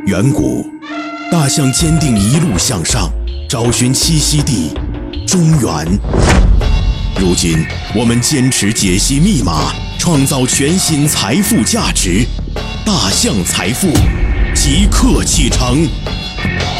远古，大象坚定一路向上，找寻栖息地中原。如今，我们坚持解析密码，创造全新财富价值。大象财富即刻启程。